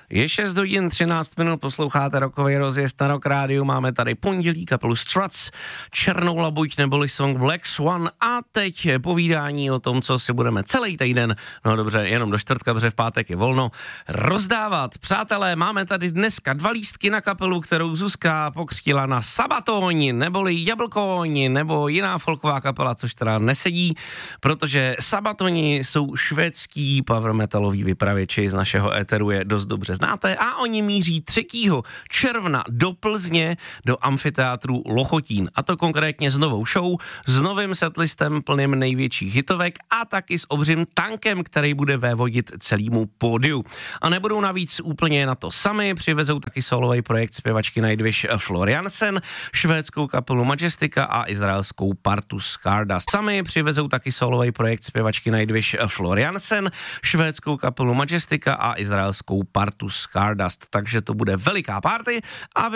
Je 6 hodin 13 minut, posloucháte rokový rozjezd na Rock Rádiu, máme tady pondělí kapelu Struts, Černou labuť neboli song Black Swan a teď povídání o tom, co si budeme celý týden, no dobře, jenom do čtvrtka, protože v pátek je volno, rozdávat. Přátelé, máme tady dneska 2 lístky na kapelu, kterou Zuzka pokřtila na Sabaton, neboli Jablkoň, nebo jiná folková kapela, což teda nesedí, protože Sabatoni jsou švédský power metalový vypravěči, z našeho éteru je dost dobře znáte a oni míří 3. června do Plzně do amfiteátru Lochotín. A to konkrétně s novou show, s novým setlistem plným největších hitovek a taky s obřím tankem, který bude vévodit celému pódiu. A nebudou navíc úplně na to sami, přivezou taky solový projekt zpěvačky Nightwish Floriansen, švédskou kapelu Majestika a izraelskou partu Stardust. Sami přivezou taky solový projekt zpěvačky Nightwish Floriansen, švédskou kapelu Majestika a izraelskou partu Stardust. Takže to bude veliká party a